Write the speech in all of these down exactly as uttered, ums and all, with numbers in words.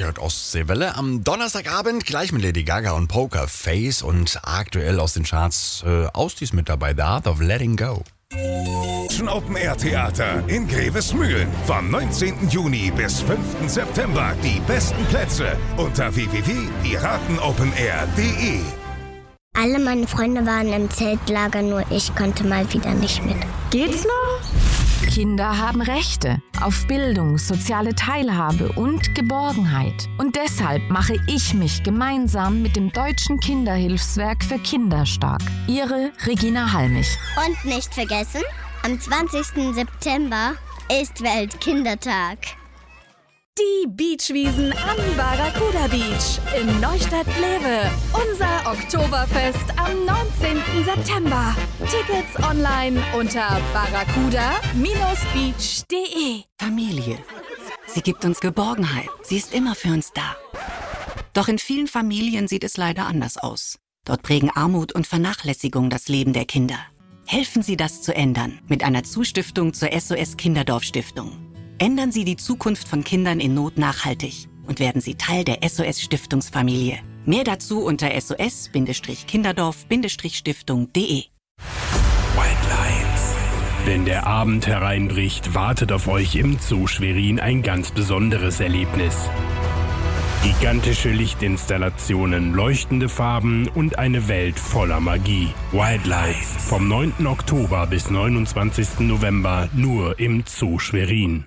Ihr hört Ostseewelle am Donnerstagabend gleich mit Lady Gaga und Poker Face und aktuell aus den Charts äh, Austis mit dabei, The Art of Letting Go. Open Air Theater in Grevesmühlen. Vom neunzehnten Juni bis fünften September die besten Plätze unter w w w punkt piratenopenair punkt de. Alle meine Freunde waren im Zeltlager, nur ich konnte mal wieder nicht mit. Geht's noch? Kinder haben Rechte auf Bildung, soziale Teilhabe und Geborgenheit. Und deshalb mache ich mich gemeinsam mit dem Deutschen Kinderhilfswerk für Kinder stark. Ihre Regina Halmich. Und nicht vergessen, am zwanzigsten September ist Weltkindertag. Die Beachwiesen am Barracuda Beach in Neustadt-Glewe. Unser Oktoberfest am neunzehnten September. Tickets online unter barracuda Bindestrich beach punkt de. Familie. Sie gibt uns Geborgenheit. Sie ist immer für uns da. Doch in vielen Familien sieht es leider anders aus. Dort prägen Armut und Vernachlässigung das Leben der Kinder. Helfen Sie, das zu ändern mit einer Zustiftung zur S O S Kinderdorf Stiftung. Ändern Sie die Zukunft von Kindern in Not nachhaltig und werden Sie Teil der S O S-Stiftungsfamilie. Mehr dazu unter S O S Kinderdorf Stiftung punkt de. White Lines. Wenn der Abend hereinbricht, wartet auf euch im Zoo Schwerin ein ganz besonderes Erlebnis. Gigantische Lichtinstallationen, leuchtende Farben und eine Welt voller Magie. White Lights. Vom neunten Oktober bis neunundzwanzigsten November nur im Zoo Schwerin.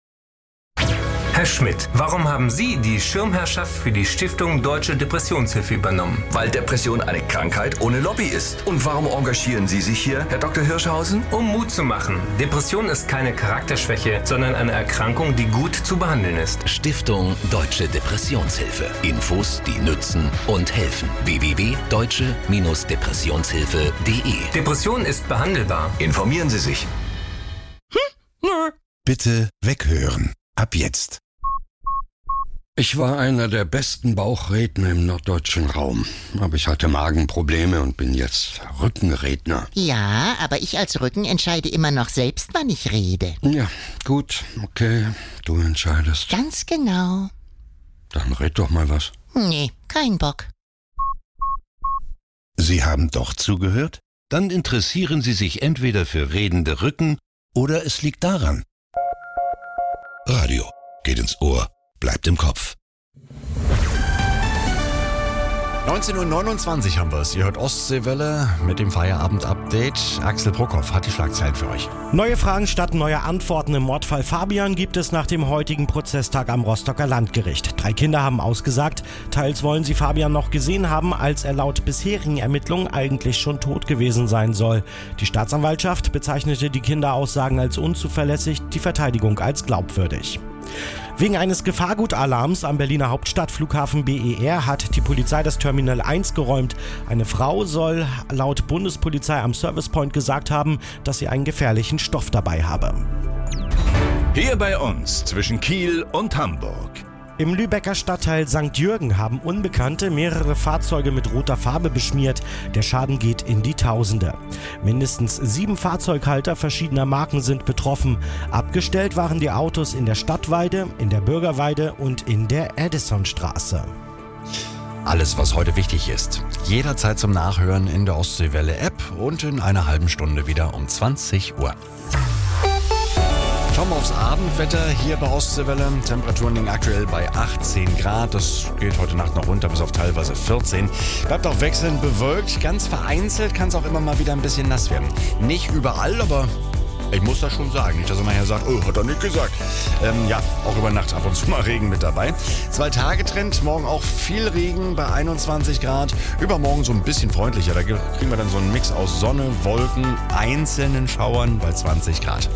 Herr Schmidt, warum haben Sie die Schirmherrschaft für die Stiftung Deutsche Depressionshilfe übernommen? Weil Depression eine Krankheit ohne Lobby ist. Und warum engagieren Sie sich hier, Herr Doktor Hirschhausen? Um Mut zu machen. Depression ist keine Charakterschwäche, sondern eine Erkrankung, die gut zu behandeln ist. Stiftung Deutsche Depressionshilfe. Infos, die nützen und helfen. w w w punkt deutsche Depressionshilfe punkt de. Depression ist behandelbar. Informieren Sie sich. Bitte weghören. Ab jetzt. Ich war einer der besten Bauchredner im norddeutschen Raum. Aber ich hatte Magenprobleme und bin jetzt Rückenredner. Ja, aber ich als Rücken entscheide immer noch selbst, wann ich rede. Ja, gut, okay, du entscheidest. Ganz genau. Dann red doch mal was. Nee, kein Bock. Sie haben doch zugehört? Dann interessieren Sie sich entweder für redende Rücken oder es liegt daran. Radio geht ins Ohr. Bleibt im Kopf. neunzehn Uhr neunundzwanzig haben wir es. Ihr hört Ostseewelle mit dem Feierabend-Update. Axel Bruckhoff hat die Schlagzeilen für euch. Neue Fragen statt neuer Antworten im Mordfall Fabian gibt es nach dem heutigen Prozesstag am Rostocker Landgericht. Drei Kinder haben ausgesagt. Teils wollen sie Fabian noch gesehen haben, als er laut bisherigen Ermittlungen eigentlich schon tot gewesen sein soll. Die Staatsanwaltschaft bezeichnete die Kinderaussagen als unzuverlässig, die Verteidigung als glaubwürdig. Wegen eines Gefahrgutalarms am Berliner Hauptstadtflughafen B E R hat die Polizei das Terminal eins geräumt. Eine Frau soll laut Bundespolizei am Service Point gesagt haben, dass sie einen gefährlichen Stoff dabei habe. Hier bei uns zwischen Kiel und Hamburg. Im Lübecker Stadtteil Sankt Jürgen haben Unbekannte mehrere Fahrzeuge mit roter Farbe beschmiert. Der Schaden geht in die Tausende. Mindestens sieben Fahrzeughalter verschiedener Marken sind betroffen. Abgestellt waren die Autos in der Stadtweide, in der Bürgerweide und in der Edisonstraße. Alles, was heute wichtig ist. Jederzeit zum Nachhören in der Ostseewelle-App und in einer halben Stunde wieder um zwanzig Uhr. Schauen wir aufs Abendwetter hier bei Ostseewelle. Temperaturen liegen aktuell bei achtzehn Grad. Das geht heute Nacht noch runter bis auf teilweise vierzehn. Bleibt auch wechselnd bewölkt. Ganz vereinzelt kann es auch immer mal wieder ein bisschen nass werden. Nicht überall, aber ich muss das schon sagen. Nicht, dass er nachher sagt, oh, hat er nicht gesagt. Ähm, ja, auch über Nacht ab und zu mal Regen mit dabei. Zwei Tage Trend, morgen auch viel Regen bei einundzwanzig Grad. Übermorgen so ein bisschen freundlicher. Da kriegen wir dann so einen Mix aus Sonne, Wolken, einzelnen Schauern bei zwanzig Grad.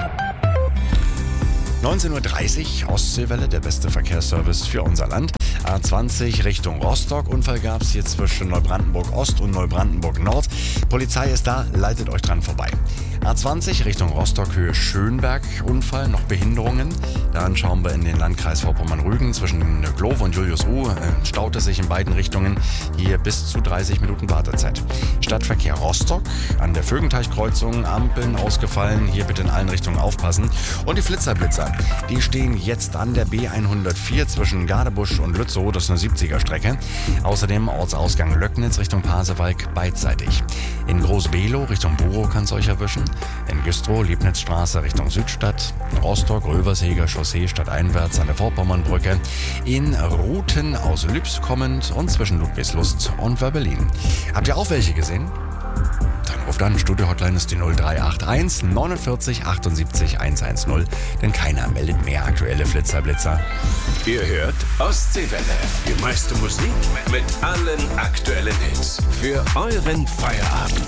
neunzehn Uhr dreißig, Ostseewelle, der beste Verkehrsservice für unser Land. A zwanzig Richtung Rostock. Unfall gab es hier zwischen Neubrandenburg Ost und Neubrandenburg Nord. Polizei ist da, leitet euch dran vorbei. A zwanzig Richtung Rostock, Höhe Schönberg, Unfall, noch Behinderungen. Dann schauen wir in den Landkreis Vorpommern-Rügen. Zwischen Glow und Julius-Ruhe äh, staut es sich in beiden Richtungen. Hier bis zu dreißig Minuten Wartezeit. Stadtverkehr Rostock, an der Vögenteichkreuzung, Ampeln ausgefallen. Hier bitte in allen Richtungen aufpassen. Und die Flitzerblitzer Die stehen jetzt an der B hundertvier zwischen Gadebusch und Lützow. Das ist eine siebziger-Strecke. Außerdem Ortsausgang Löcknitz Richtung Pasewalk beidseitig. In Groß-Below Richtung Burow kann es euch erwischen. In Güstrow Liebnitzstraße Richtung Südstadt. Rostock Röversheger Chaussee stadteinwärts an der Vorpommernbrücke. In Ruthen aus Lübs kommend und zwischen Ludwigslust und Wörbelin. Habt ihr auch welche gesehen? Dann ruft an. Studio-Hotline ist die null drei acht eins neunundvierzig achtundsiebzig hundertzehn. Denn keiner meldet mehr aktuelle Flitzerblitzer. Ihr hört Ostseewelle. Die meiste Musik mit allen aktuellen Hits. Für euren Feierabend.